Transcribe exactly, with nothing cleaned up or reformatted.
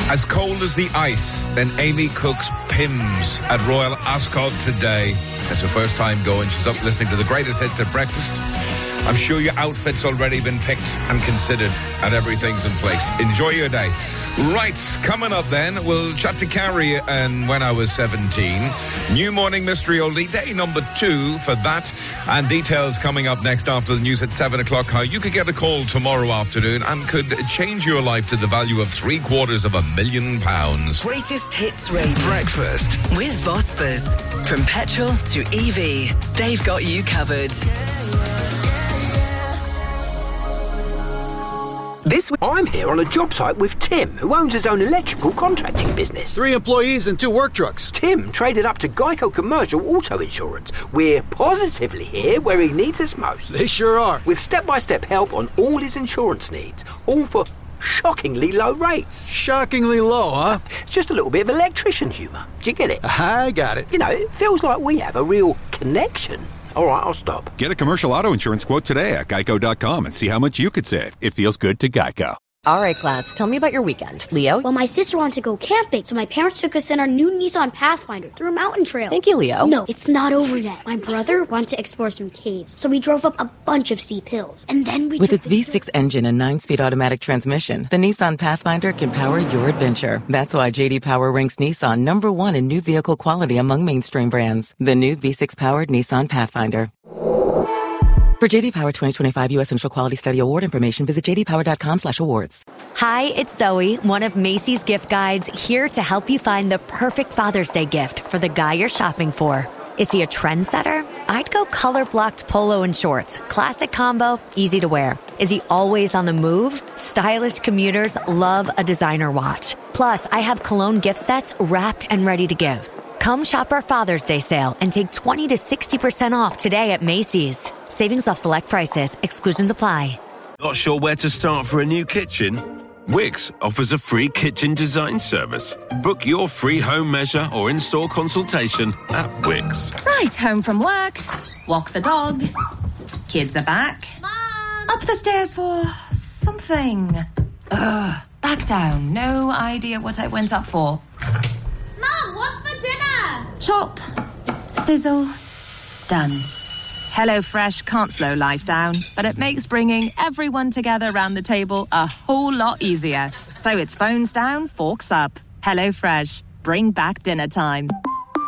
As cold as the ice in Amy Cook's Pimm's at Royal Ascot today. It's her first time going. She's up listening to the greatest hits at breakfast. I'm sure your outfit's already been picked and considered and everything's in place. Enjoy your day. Right, coming up then, we'll chat to Carrie and When I Was seventeen. New Morning Mystery Oldie, day number two for that. And details coming up next after the news at seven o'clock. How you could get a call tomorrow afternoon and could change your life to the value of three quarters of a million pounds. Greatest Hits Radio. Breakfast With Vospers. From petrol to E V, they've got you covered. This week, I'm here on a job site with Tim, who owns his own electrical contracting business. Three employees and two work trucks. Tim traded up to Geico Commercial Auto Insurance. We're positively here where he needs us most. They sure are. With step-by-step help on all his insurance needs, all for shockingly low rates. Shockingly low, huh? Just a little bit of electrician humour. Do you get it? I got it. You know, it feels like we have a real connection. All right, I'll stop. Get a commercial auto insurance quote today at geico dot com and see how much you could save. It feels good to Geico. All right, class, tell me about your weekend. Leo? Well, my sister wanted to go camping, so my parents took us in our new Nissan Pathfinder through a mountain trail. Thank you, Leo. No, it's not over yet. My brother wanted to explore some caves, so we drove up a bunch of steep hills. And then we With took its V six engine and nine-speed automatic transmission, the Nissan Pathfinder can power your adventure. That's why J D Power ranks Nissan number one in new vehicle quality among mainstream brands. The new V six-powered Nissan Pathfinder. For J D Power twenty twenty-five U S Initial Quality Study Award information, visit j d power dot com slash awards. Hi, it's Zoe, one of Macy's gift guides, here to help you find the perfect Father's Day gift for the guy you're shopping for. Is he a trendsetter? I'd go color-blocked polo and shorts. Classic combo, easy to wear. Is he always on the move? Stylish commuters love a designer watch. Plus, I have cologne gift sets wrapped and ready to give. Come shop our Father's Day sale and take twenty to sixty percent off today at Macy's. Savings off select prices. Exclusions apply. Not sure where to start for a new kitchen? Wix offers a free kitchen design service. Book your free home measure or in-store consultation at Wix. Right, home from work. Walk the dog. Kids are back. Mom! Up the stairs for something. Ugh, back down. No idea what I went up for. Mom, what's for dinner? Chop, sizzle, done. HelloFresh can't slow life down, but it makes bringing everyone together around the table a whole lot easier. So it's phones down, forks up. HelloFresh, bring back dinner time.